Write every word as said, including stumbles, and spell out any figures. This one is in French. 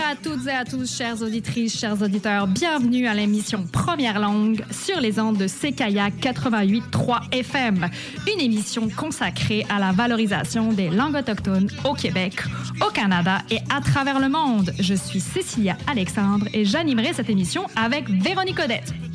à toutes et à tous, chères auditrices, chers auditeurs. Bienvenue à l'émission Première Langue sur les ondes de Séquoia quatre-vingt-huit virgule trois F M. Une émission consacrée à la valorisation des langues autochtones au Québec, au Canada et à travers le monde. Je suis Cécilia Alexandre et j'animerai cette émission avec Véronique Odette.